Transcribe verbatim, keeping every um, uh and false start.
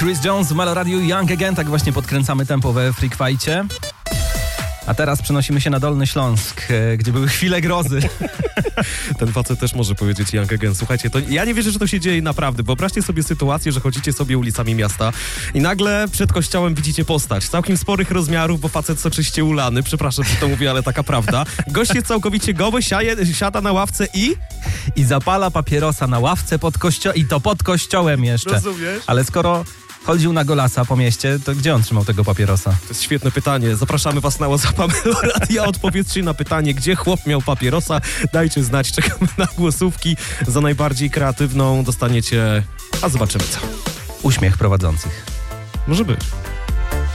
Chris Jones w Melo Radio Young Again. Tak właśnie podkręcamy tempo we Freak Fightcie. A teraz przenosimy się na Dolny Śląsk, gdzie były chwile grozy. Ten facet też może powiedzieć Young Again. Słuchajcie, to ja nie wierzę, że to się dzieje naprawdę. Wyobraźcie sobie sytuację, że chodzicie sobie ulicami miasta i nagle przed kościołem widzicie postać całkiem sporych rozmiarów, bo facet soczyście ulany. Przepraszam, że to mówię, ale taka prawda. Gość jest całkowicie goły, siaje, siada na ławce i... I zapala papierosa na ławce pod kościołem. I to pod kościołem jeszcze. Rozumiesz? Ale skoro chodził na golasa po mieście, to gdzie on trzymał tego papierosa? To jest świetne pytanie. Zapraszamy was na WhatsAppa Melo Radia. Odpowiedzcie na pytanie, gdzie chłop miał papierosa. Dajcie znać, czekamy na głosówki. Za najbardziej kreatywną dostaniecie... A zobaczymy co. Uśmiech prowadzących. Może być.